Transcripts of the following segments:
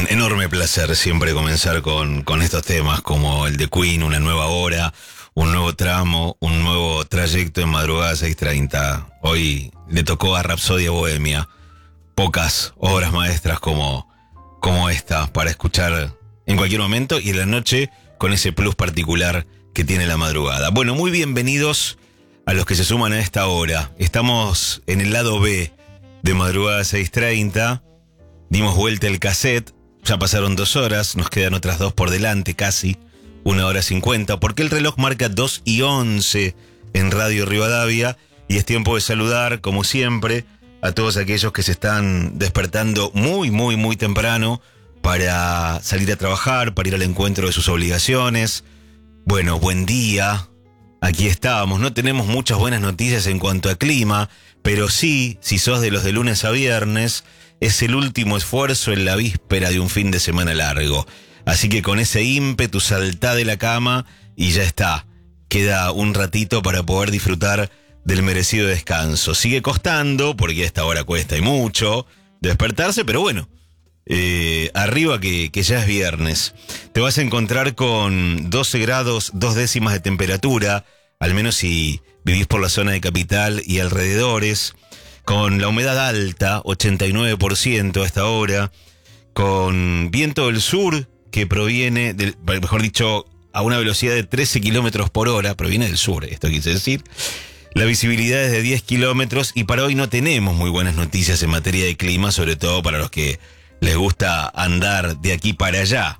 Un enorme placer siempre comenzar con estos temas como el de Queen, una nueva hora, un nuevo tramo, un nuevo trayecto en madrugada 6:30. Hoy le tocó a Rapsodia Bohemia. Pocas obras maestras como esta para escuchar en cualquier momento y en la noche con ese plus particular que tiene la madrugada. Bueno, muy bienvenidos a los que se suman a esta hora. Estamos en el lado B de madrugada 6:30. Dimos vuelta el cassette. Ya pasaron 2 horas, nos quedan otras 2 por delante, casi 1:50, porque el reloj marca 2:11 en Radio Rivadavia y es tiempo de saludar, como siempre, a todos aquellos que se están despertando muy temprano para salir a trabajar, para ir al encuentro de sus obligaciones. Bueno, buen día, aquí estamos. No tenemos muchas buenas noticias en cuanto a clima, pero sí, si sos de los de lunes a viernes, es el último esfuerzo en la víspera de un fin de semana largo. Así que con ese ímpetu saltá de la cama y ya está. Queda un ratito para poder disfrutar del merecido descanso. Sigue costando, porque a esta hora cuesta y mucho despertarse, pero bueno, arriba que ya es viernes. Te vas a encontrar con 12 grados 2 décimas de temperatura, al menos si vivís por la zona de Capital y alrededores, con la humedad alta, 89% a esta hora, con viento del sur que proviene, mejor dicho, a una velocidad de 13 kilómetros por hora, proviene del sur, esto quise decir. La visibilidad es de 10 kilómetros y para hoy no tenemos muy buenas noticias en materia de clima, sobre todo para los que les gusta andar de aquí para allá,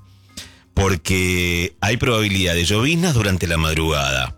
porque hay probabilidad de lloviznas durante la madrugada.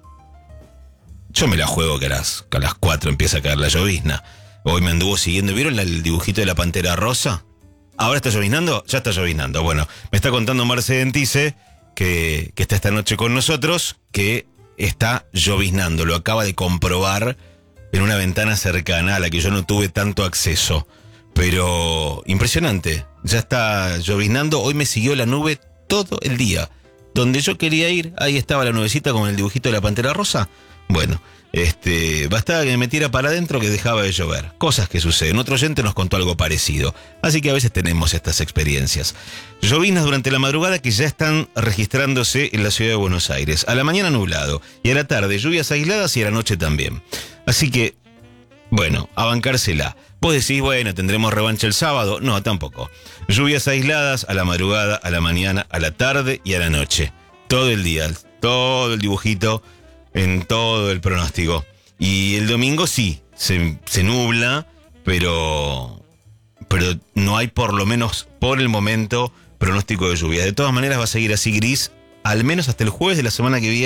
Yo me la juego que a las 4 empieza a caer la llovizna. Hoy me anduvo siguiendo, ¿vieron el dibujito de la pantera rosa? ¿Ahora está lloviznando? Ya está lloviznando. Bueno, me está contando Marce Dentice, que está esta noche con nosotros, que está lloviznando. Lo acaba de comprobar en una ventana cercana a la que yo no tuve tanto acceso. Pero impresionante, ya está lloviznando. Hoy me siguió la nube todo el día. Donde yo quería ir, ahí estaba la nubecita con el dibujito de la pantera rosa. Bueno, bastaba que me metiera para adentro que dejaba de llover. Cosas que suceden. Otro oyente nos contó algo parecido. Así que a veces tenemos estas experiencias. Lloviznas durante la madrugada que ya están registrándose en la ciudad de Buenos Aires. A la mañana nublado y a la tarde lluvias aisladas y a la noche también. Así que, bueno, a bancársela. Vos decís, bueno, ¿tendremos revancha el sábado? No, tampoco. Lluvias aisladas a la madrugada, a la mañana, a la tarde y a la noche. Todo el día, todo el dibujito en todo el pronóstico. Y el domingo sí, se nubla, pero no hay, por lo menos por el momento, pronóstico de lluvia. De todas maneras va a seguir así gris, al menos hasta el jueves de la semana que viene.